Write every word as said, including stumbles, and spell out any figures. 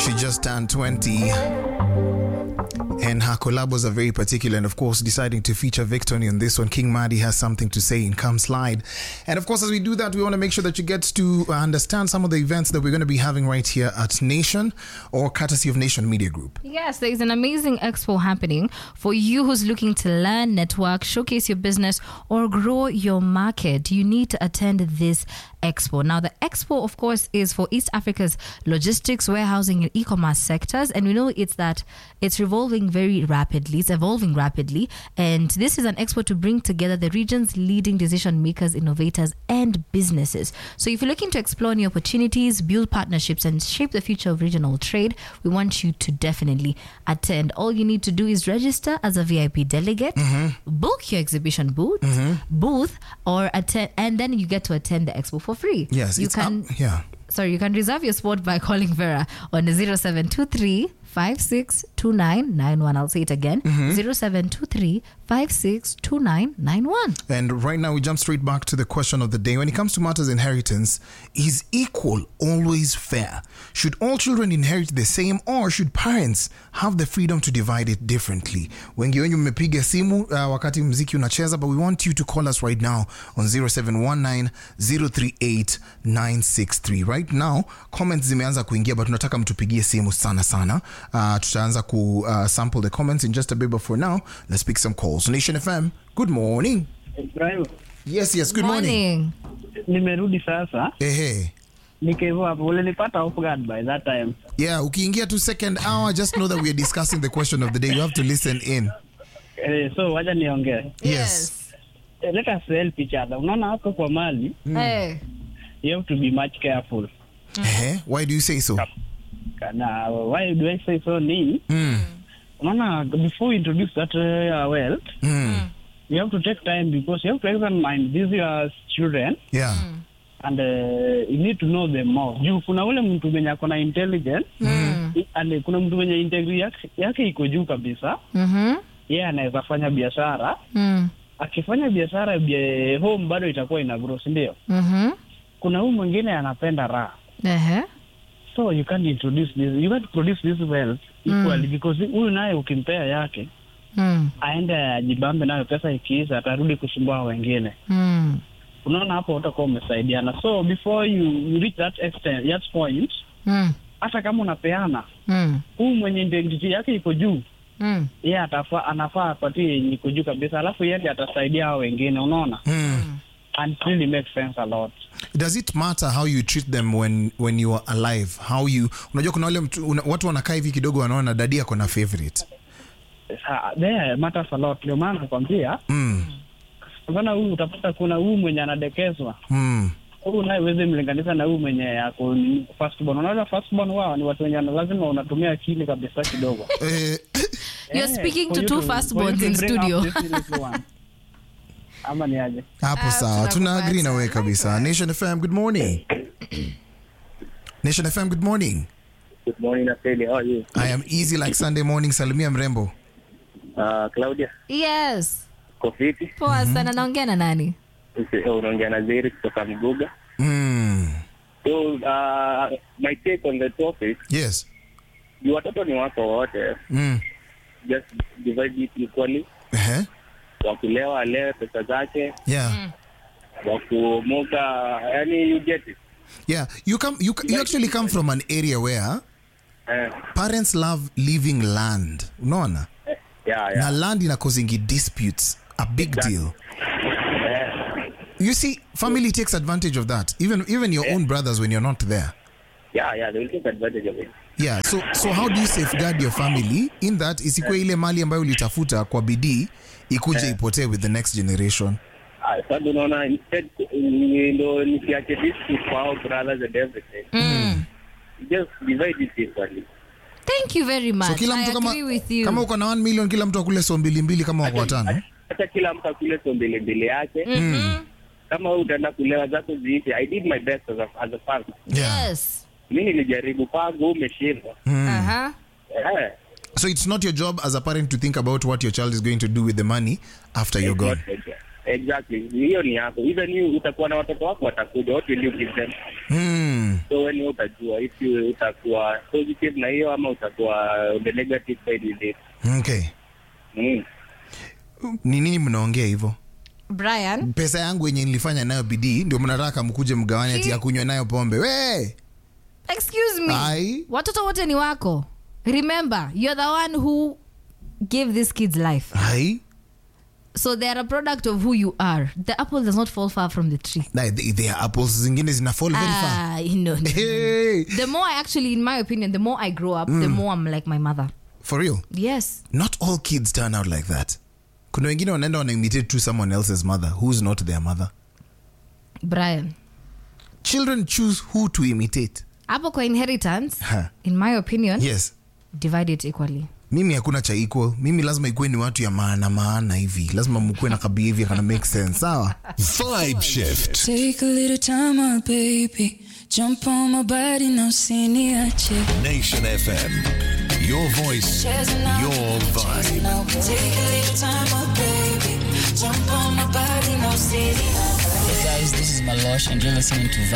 She just turned twenty. And her collabos are very particular, and of course deciding to feature Victony on this one. King Madi has something to say in Come Slide. And of course, as we do that, we want to make sure that you get to understand some of the events that we're going to be having right here at Nation, or courtesy of Nation Media Group. Yes, there is an amazing expo happening for you who's looking to learn, network, showcase your business, or grow your market. You need to attend this expo. Now, the expo, of course, is for East Africa's logistics, warehousing, and e-commerce sectors. And we know it's that it's revolving very rapidly. It's evolving rapidly. And this is an expo to bring together the region's leading decision makers, innovators, and businesses. So if you're looking to explore new opportunities, build partnerships, and shape the future of regional trade, we want you to definitely attend. All you need to do is register as a V I P delegate, mm-hmm. book your exhibition booth, mm-hmm. booth, or attend, and then you get to attend the expo for free. Yes, you it's can. Up, yeah. Sorry, you can reserve your spot by calling Vera on zero seven two three, five six two nine nine one. I'll say it again. Mm-hmm. zero seven two three, five six two nine nine one. And right now we jump straight back to the question of the day. When it comes to matters inheritance, is equal always fair? Should all children inherit the same, or should parents have the freedom to divide it differently? Wengi wenyu mmepiga simu uh, wakati mziki unacheza, but we want you to call us right now on zero seven one nine, zero three eight, nine six three. Right now comments zimeanza kuingia, but tunataka mtupigie simu sana sana. Uh, tutaanza ku uh, sample the comments in just a bit, but for now let's pick some calls. Nation F M, good morning. Brian. Yes, yes, good morning. morning. Nimerudi sasa. Ehe. Nikevo hapo ulinipata off guard by that time. Yeah, ukiingia to second hour, just know that we are discussing the question of the day. You have to listen in. Eh, so wacha niongee. Yes. Eh, let us help each other. Unaona hapo kwa mali, Mm. Hey. you have to be much careful. Eh, why do you say so? Na why do I say so ni? Mm. Unaona, before you introduce that uh, wealth, Mm. you have to take time, because you have to examine these are children. Yeah. And uh, you need to know them more. Juu kuna ule mtu mwenye akona intelligent, Mm. and kuna mtu mwenye integrity yake, yake iko juu kabisa. Mhm. Yeye anaweza fanya biashara. Mm. Akifanya biashara, bia, home bado itakuwa ina grow, ndio? Mhm. Kuna huyu mwingine anapenda raha. Ehe. So you can't introduce this, you can't produce this wealth equally, because huyu naye ukimpea yake, Mm. aende ajibambe nayo, pesa ikiisha atarudi kusumbua wengine. Mm. Unaona hapo utakuwa umesaidiana. So before you, you reach that extent, that point, Mm. hata kama unapeana, Mm. huyu mwenye integrity yake iko juu, Mm. yeye atafaa anafaa apatie yenye iko juu kabisa, alafu yeye atasaidia hao wengine, unaona? Mm. And it really makes sense a lot. Does it matter how you treat them when when you are alive? How you, unajua kuna wale mtu, una, watu wanakaa hivi kidogo wanaona dadi yako na favorite. Uh, there matters a lot. Ndio maana nakwambia, Mm. Mbona huyu utapata kuna huyu mwenye anadekezwa. Mm. Huyu naye uweze mlinganisha na huyu mwenye yako first born. Unaona first born wao ni watu wenye lazima unatumia akili kabisa kidogo. Eh, You're Eh, speaking for to you two to- firstborns for you in to bring up studio. this little one. Ama ni aje? hapo Ah, sawa, tuna agree na wewe tunakupata. kabisa. Nation F M, good morning. Nation F M, good morning. Good morning, Aseli. How are you? I am easy like Sunday morning. Salimia mrembo. Uh, Claudia, Yes. Kofiti. Poa sana, naongea na nani? Unaongea na Zeri kutoka Mguga. Mm. So, uh, my take on the topic, Yes. ni watoto ni wako wote. Mm. Just divide it equally. Eh. Wakulewa alewe pesa zake. Yeah. Wakumuka, yani you get it. Yeah, you come you you actually come from an area where Uh, parents love leaving land. Unaona? yeah, Na yeah. land ina causing disputes, a big Exactly. deal. Uh, You see, family takes advantage of that. Even even your own brothers when you're not there. yeah, yeah, they will take advantage of it. Yeah, so so how do you safeguard your family in that isikuwe ile mali ambayo ulitafuta kwa bidii ikuje ipotee with the next generation? Uh, sasa unaona, instead ndo nisiache dispute kwa our brothers and everything. Mm. Just divide it equally. Thank you very much. So kila I mtu kama agree with you. kama uko na one million, kila mtu akule so mbili mbili kama wako watano. Hata kila mtu akule so mbele mbele yake. Mhm. Kama wewe utaenda kulewa zako ziishi. I did my best as a, as a father. Yeah. Yes. Mimi nilijaribu pangu, umeshindwa. Uh-huh. Eh. So it's not your job as a parent to think about what your child is going to do with the money after you're gone. It's not my job. Exactly. Hiyo ni yako. Even you utakuwa na watoto wako watakuja. What will you give them? Mm. So when you utajua if you utakuwa positive na hiyo ama utakuwa the negative side with it. Okay. Mm. Ni nini mnaongea hivyo? Brian, Pesa yangu yenye nilifanya nayo bidii ndio mnataka mkuje mgawanye ati ya kunywa nayo pombe. We! excuse me. Ai. Watoto wote ni wako. Remember, you're the one who gave these kids life. Hai. So they are a product of who you are. The apple does not fall far from the tree. Na they, they are apples zingine zina fall very far. Ah, you know. no, Hey. The more I actually, in my opinion, the more I grow up, the more I'm like my mother. For real? Yes. Not all kids turn out like that. Kuna wengine wanaenda wana imitate to someone else's mother who's not their mother. Brian. Children choose who to imitate. Hapo kwa inheritance, Ha. in my opinion, Yes. divide it equally. Mimi hakuna cha equal. Mimi lazima ikuwe ni watu ya maana maana hivi. Lazima mkuwe na behavior kana make sense. Sawa? Vibe Shift. Take a little time out, baby. Jump on my body, no siniache. Nation F M. Your voice, your vibe. Take a little time out, baby. Jump on my body, no siniache. Hey guys, this is Malosh and you're listening to